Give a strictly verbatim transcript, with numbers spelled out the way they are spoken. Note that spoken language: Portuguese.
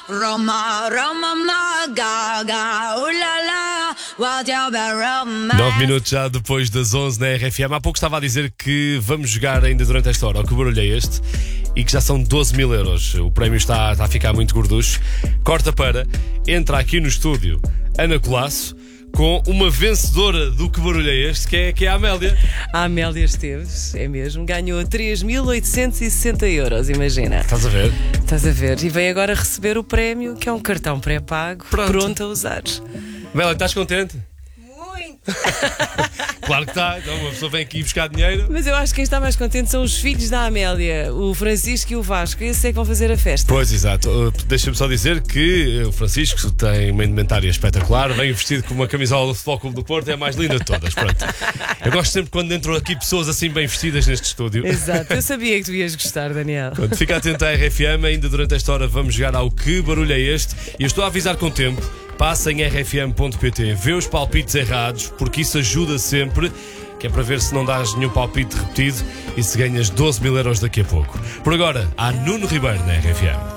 Roma, Roma, Gaga, ulala, what you be Roma. Nove minutos já depois das onze na R F M. Há pouco estava a dizer que vamos jogar ainda durante esta hora. O que barulho é este? E que já são doze mil euros. O prémio está, está a ficar muito gorducho. Corta para, entra aqui no estúdio Ana Colasso com uma vencedora do Que Barulho é Este, que é, que é a Amélia. A Amélia Esteves, é mesmo, ganhou três mil oitocentos e sessenta euros, imagina. Estás a ver? Estás a ver? E vem agora receber o prémio, que é um cartão pré-pago, Pronto. pronto a usar. Amélia, estás contente? Muito. Claro que está. Então uma pessoa vem aqui buscar dinheiro. Mas eu acho que quem está mais contente são os filhos da Amélia, o Francisco e o Vasco. Esses é que vão fazer a festa. Pois, exato. Uh, Deixa-me só dizer que o Francisco tem uma indumentária espetacular, vem vestido com uma camisola do Futebol Clube do Porto, é a mais linda de todas. Pronto. Eu gosto sempre quando entram aqui pessoas assim bem vestidas neste estúdio. Exato, eu sabia que tu ias gostar, Daniel. Pronto, fica atento à R F M, ainda durante esta hora vamos jogar ao Que Barulho é Este? E eu estou a avisar com o tempo. Passa em r f m ponto p t, vê os palpites errados, porque isso ajuda sempre, que é para ver se não dás nenhum palpite repetido e se ganhas doze mil euros daqui a pouco. Por agora, há Nuno Ribeiro na R F M.